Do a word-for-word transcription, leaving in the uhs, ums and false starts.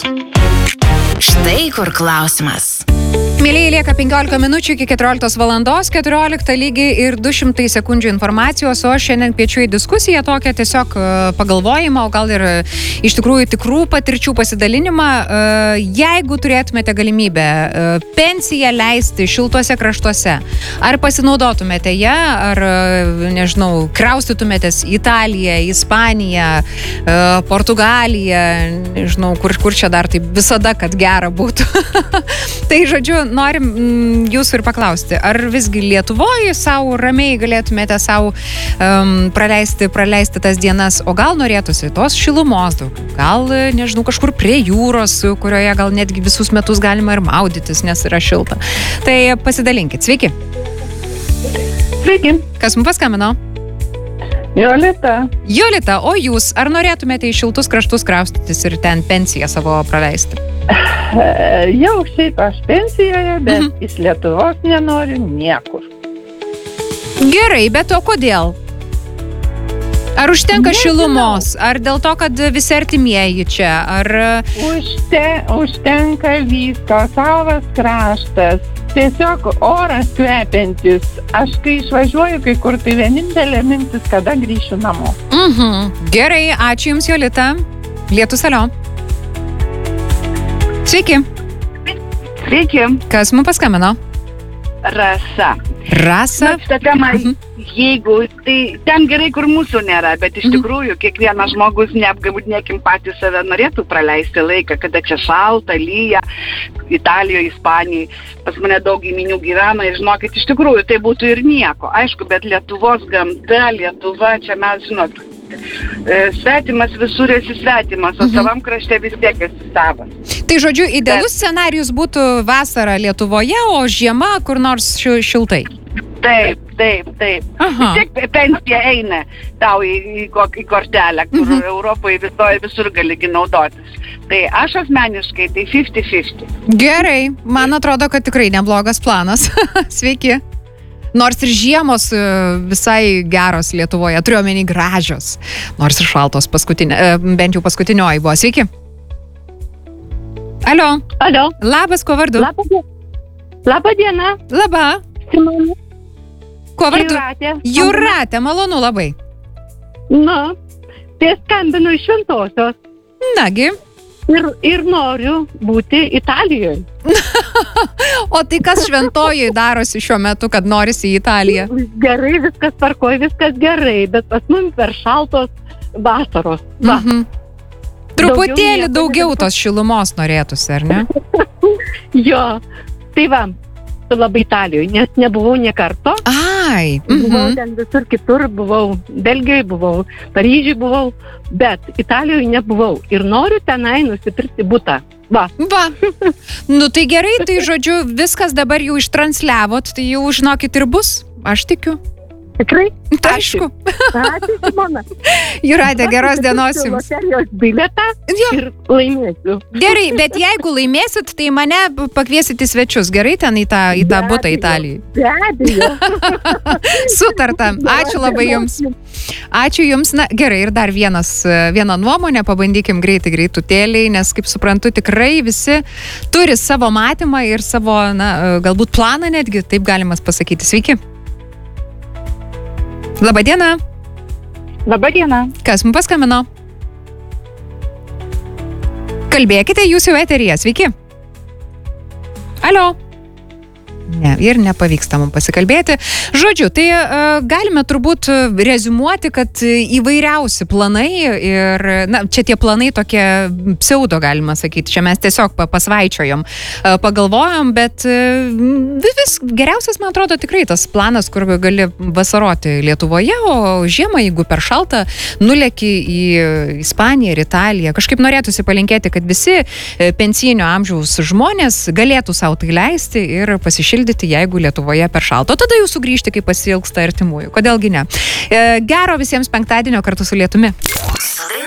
Štai kur klausimas. Mėlyje, lieka penkiolika minučių iki keturioliktos valandos, keturioliktą lygiai ir du šimtai sekundžių informacijos, o šiandien kviečiu į diskusiją tokią tiesiog pagalvojimą, o gal ir iš tikrųjų tikrų patirčių pasidalinimą. Jeigu turėtumėte galimybę pensiją leisti šiltuose kraštuose, ar pasinaudotumėte ją, ar, nežinau, kraustytumėtės į Italiją, Ispaniją, Portugaliją, nežinau, kur, kur čia dar taip visada, kad gera būtų. Tai, žodžiu, norim jūsų ir paklausti, ar visgi Lietuvoje savo ramiai galėtumėte savo um, praleisti, praleisti tas dienas, o gal norėtųsi tos šilumos daug, gal, nežinau, kažkur prie jūros, kurioje gal netgi visus metus galima ir maudytis, nes yra šilta. Tai pasidalinkit. Sveiki. Sveiki. Kas mums paskambino? Jolita. Jolita, o jūs, ar norėtumėte į šiltus kraštus kraustytis ir ten pensiją savo praleisti? Jau šiaip aš pensijoje, bet Mhm. iš Lietuvos nenoriu niekur. Gerai, bet o kodėl? Ar užtenka šilumos? Ar dėl to, kad visi artimieji čia? Ar... Užte, užtenka visko, savas kraštas, tiesiog oras kvepiantis. Aš kai išvažiuoju kai kur, tai vienintelė mintis, kada grįšiu namo. Mhm. Gerai, ačiū Jums, Jolita. Lietus, alio. Sveiki. Sveiki, Kas mums paskambino? Rasa. Rasa. Na, šitą temą, Mhm. jeigu, tai ten gerai, kur mūsų nėra, bet iš tikrųjų kiekvienas žmogus, neapgaudinėkim patys save, norėtų praleisti laiką, kada čia šalta, lyja, Italijoje, Ispanijoje, pas mane daug giminių gyvena ir žinokit, iš tikrųjų tai būtų ir nieko. Aišku, bet Lietuvos gamta, Lietuva, čia mes, žinot, e, svetimas visur esi svetimas, o savam krašte vis tiek esi savas. Tai žodžiu, idealus scenarijus būtų vasara Lietuvoje, o žiema kur nors ši- šiltai. Taip, taip, taip. Aha. Vis tiek pensija eina tau į, į, kok- į kortelę, kur Mhm. Europoje visoje visur galigi naudotis. Tai aš asmeniškai tai fifty fifty. Gerai, man atrodo, kad tikrai neblogas planas. Sveiki. Nors ir žiemos e, visai geros Lietuvoje, turiu omeny gražios. Nors ir šaltos paskutinė, e, bent jau paskutinioji buvo. Sveiki. Alio. Alio. Labas, kuo vardu? Labą dieną. Labą dieną. Laba. Simona. Kuo vardu? Jūratė. Jūratė, malonu labai. Na, tai skambinu iš Šventosios Nagi. ir, ir noriu būti Italijoje. O tai kas Šventojoje darosi šiuo metu, kad norisi į Italiją? Gerai, viskas tvarkoj, viskas gerai, bet pas mums per šaltos vasaros. Va. Mhm. Truputėlį nieko daugiau nebus. tos šilumos norėtųsi, ar ne? Jo, tai va, tu labai Italijoje, nes nebuvau nie karto. Ai. Buvau Mhm. ten visur kitur, buvau Belgijoje, buvau Paryžiuje, buvau, bet Italijoje nebuvau. Ir noriu tenai nusipirkti butą. Va. Va. Nu tai gerai, tai žodžiu, viskas dabar jau ištransliavot, tai jau žinokit ir bus. Aš tikiu. Tikrai? Tai aišku. Ačiū, Simona. Jūratė, geros dienos jums. Loterijos bilietą Jo. ir laimėsiu. Gerai, bet jeigu laimėsit, tai mane pakviesit į svečius. Gerai, ten į tą, į tą Be butą abejo. Italijoje. Be abejo. Sutarta. Ačiū labai jums. Ačiū jums. Na, gerai, ir dar vienas, vieną nuomonę, pabandykim greitai, greitutėliai, nes, kaip suprantu, tikrai visi turi savo matymą ir savo, na, galbūt planą netgi, taip galima pasakyti. Sveiki. Labą dieną. Labą dieną. Kas mums paskambino? Kalbėkite, jūs jau eteryje. Sveiki. Alio. Ne, ir nepavyksta mums pasikalbėti. Žodžiu, tai uh, galime turbūt reziumuoti, kad įvairiausi planai ir, na, čia tie planai tokie pseudo, galima sakyti, čia mes tiesiog pasvaičiojom, uh, pagalvojom, bet uh, vis geriausias, man atrodo, tikrai tas planas, kur gali vasaroti Lietuvoje, o žiemą, jeigu per šaltą, nuleki į Ispaniją ir Italiją. Kažkaip norėtųsi palinkėti, kad visi pensijinio amžiaus žmonės galėtų savo tai leisti ir pasišildyti, jeigu Lietuvoje per šalto. Tada jau sugrįžti, kai pasiilgsta artimųjų. Kodėlgi ne? Gero visiems penktadienio kartu su lietumi.